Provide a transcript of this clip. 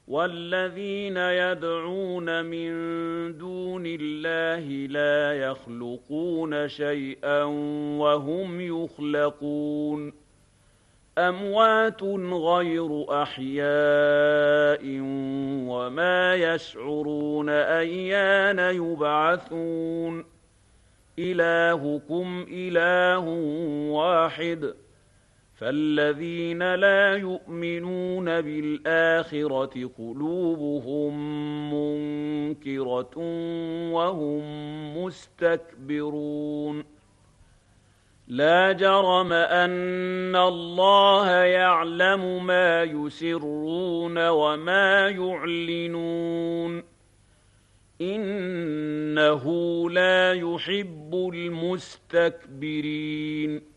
والذين يدعون من دون الله لا يخلقون شيئا وهم يخلقون أموات غير أحياء وما يشعرون أيان يبعثون إلهكم إله واحد فالذين لا يؤمنون بالآخرة قلوبهم منكرة وهم مستكبرون لا جرم أن الله يعلم ما يسرون وما يعلنون إنه لا يحب المستكبرين